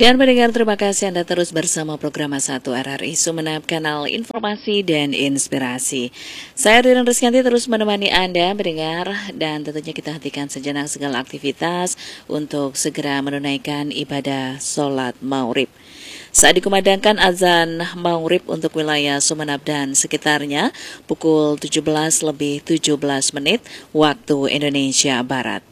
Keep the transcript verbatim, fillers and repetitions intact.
Dan pendengar, terima kasih Anda terus bersama program satu R R I Sumeneb, kanal informasi dan inspirasi. Saya Ririn Rizkyanti terus menemani Anda mendengar, dan tentunya kita hentikan sejenak segala aktivitas untuk segera menunaikan ibadah sholat Maghrib. Saat dikumandangkan azan Maghrib untuk wilayah Sumeneb dan sekitarnya pukul tujuh belas lebih tujuh belas menit waktu Indonesia Barat.